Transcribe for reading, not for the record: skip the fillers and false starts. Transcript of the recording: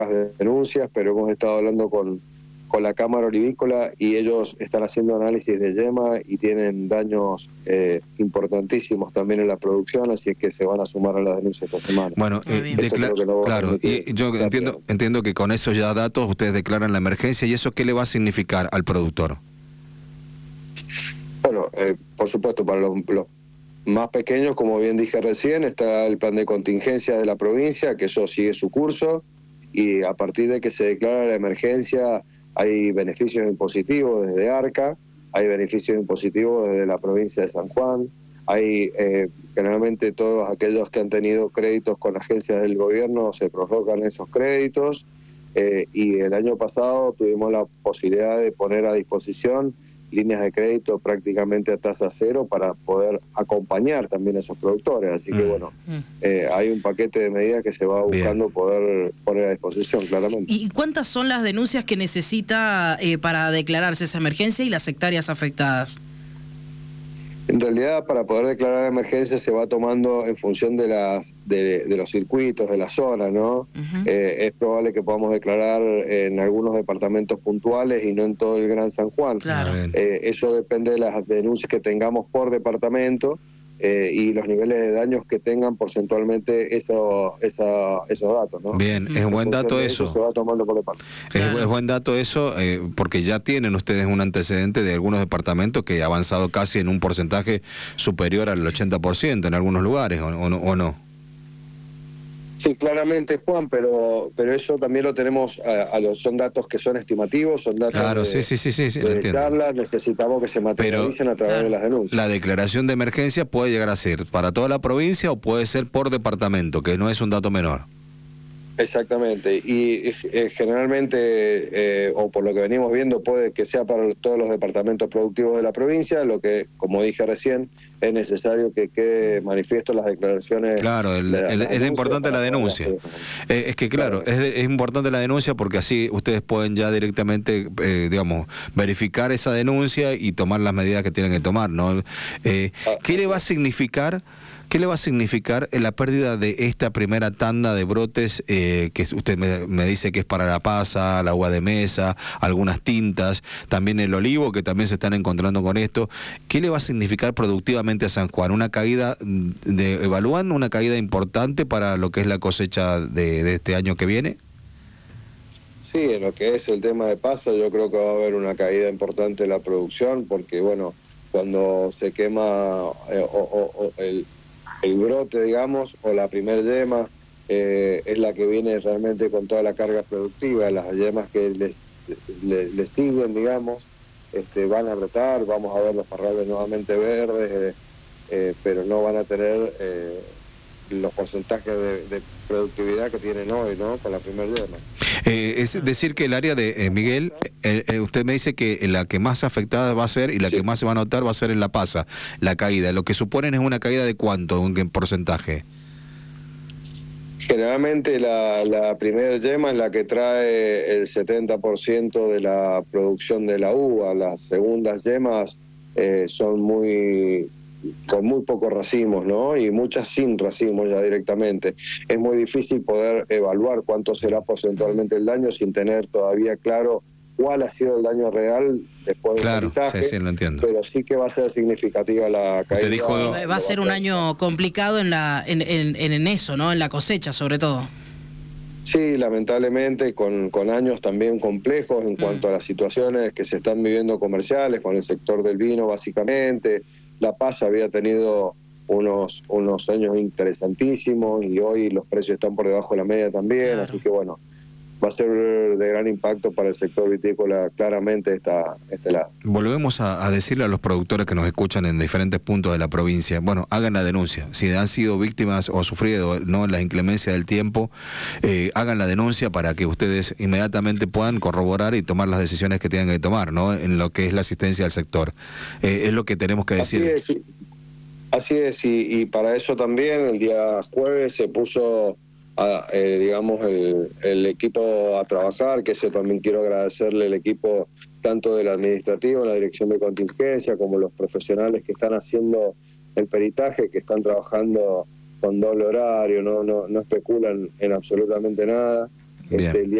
denuncias, pero hemos estado hablando con la Cámara Olivícola y ellos están haciendo análisis de yema y tienen daños importantísimos también en la producción, así es que se van a sumar a la denuncia esta semana. Bueno, claro, y yo entiendo que con esos ya datos ustedes declaran la emergencia, ¿y eso qué le va a significar al productor? Bueno, por supuesto, para los más pequeños, como bien dije recién, está el plan de contingencia de la provincia, que eso sigue su curso, y a partir de que se declara la emergencia hay beneficios impositivos desde ARCA, hay beneficios impositivos desde la provincia de San Juan, hay generalmente todos aquellos que han tenido créditos con agencias del gobierno se prorrogan esos créditos, y el año pasado tuvimos la posibilidad de poner a disposición líneas de crédito prácticamente a tasa cero para poder acompañar también a esos productores. Así que bueno, hay un paquete de medidas que se va buscando poder poner a disposición, claramente. ¿Y cuántas son las denuncias que necesita para declararse esa emergencia y las hectáreas afectadas? En realidad, para poder declarar emergencia se va tomando en función de los circuitos, de la zona, ¿no? Es probable que podamos declarar en algunos departamentos puntuales y no en todo el Gran San Juan. Claro. Eso depende de las denuncias que tengamos por departamento y los niveles de daños que tengan porcentualmente esos datos, ¿no? Bien, es buen dato eso. Se va tomando por departamento. Es buen dato eso, porque ya tienen ustedes un antecedente de algunos departamentos que ha avanzado casi en un porcentaje superior al 80% en algunos lugares, ¿o no? Sí, claramente, Juan, pero eso también lo tenemos, son datos que son estimativos, son datos de charlas, necesitamos que se materialicen a través de las denuncias. La declaración de emergencia puede llegar a ser para toda la provincia o puede ser por departamento, que no es un dato menor. Exactamente, y generalmente, o por lo que venimos viendo, puede que sea para todos los departamentos productivos de la provincia, lo que, como dije recién, es necesario que quede manifiesto las declaraciones. Claro, es importante la denuncia. Es que claro, es importante la denuncia porque así ustedes pueden ya directamente, verificar esa denuncia y tomar las medidas que tienen que tomar, ¿no? ¿Qué le va a significar? ¿Qué le va a significar la pérdida de esta primera tanda de brotes que usted me dice que es para la pasa, el agua de mesa, algunas tintas, también el olivo, que también se están encontrando con esto? ¿Qué le va a significar productivamente a San Juan? ¿Una caída, evalúan una caída importante para lo que es la cosecha de este año que viene? Sí, en lo que es el tema de pasa, yo creo que va a haber una caída importante de la producción, porque bueno, cuando se quema el brote, digamos, o la primer yema, es la que viene realmente con toda la carga productiva. Las yemas que le siguen, digamos, van a brotar, vamos a ver los parrales nuevamente verdes, pero no van a tener los porcentajes de productividad que tienen hoy, ¿no?, con la primer yema. Es decir que el área de Miguel, usted me dice que la que más afectada va a ser y la que más se va a notar va a ser en la pasa, la caída. Lo que suponen es una caída de ¿cuánto, en porcentaje? Generalmente la primera yema es la que trae el 70% de la producción de la uva. Las segundas yemas son con muy pocos racimos, ¿no? Y muchas sin racimos ya directamente. Es muy difícil poder evaluar cuánto será porcentualmente el daño sin tener todavía claro cuál ha sido el daño real después del peritaje. Sí, lo entiendo. Pero sí que va a ser significativa la caída. Usted dijo, va a ser un año complicado en eso, ¿no? En la cosecha, sobre todo. Sí, lamentablemente con años también complejos en cuanto a las situaciones que se están viviendo comerciales, con el sector del vino básicamente. La Paz había tenido unos años interesantísimos y hoy los precios están por debajo de la media también, así que bueno, va a ser de gran impacto para el sector vitícola claramente este lado. Volvemos a decirle a los productores que nos escuchan en diferentes puntos de la provincia, bueno, hagan la denuncia. Si han sido víctimas o sufrido no la inclemencia del tiempo, hagan la denuncia para que ustedes inmediatamente puedan corroborar y tomar las decisiones que tengan que tomar, ¿no?, en lo que es la asistencia al sector. Es lo que tenemos que decir. Así es, y para eso también el día jueves se puso el equipo a trabajar, que eso también quiero agradecerle el equipo tanto del administrativo, la dirección de contingencia, como los profesionales que están haciendo el peritaje, que están trabajando con doble horario, no especulan en absolutamente nada. Bien. El día